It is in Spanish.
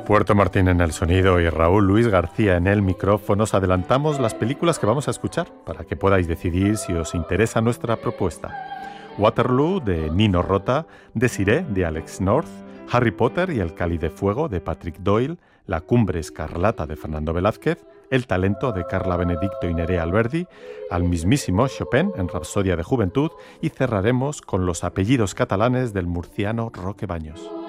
Puerto Martín en el sonido y Raúl Luis García en el micrófono. Os adelantamos las películas que vamos a escuchar para que podáis decidir si os interesa nuestra propuesta. Waterloo, de Nino Rota, Desiree, de Alex North, Harry Potter y el Cáliz de Fuego, de Patrick Doyle, La Cumbre Escarlata, de Fernando Velázquez, El Talento, de Carla Benedicto y Nerea Alberdi, al mismísimo Chopin en Rapsodia de Juventud, y cerraremos con Los apellidos catalanes del murciano Roque Baños.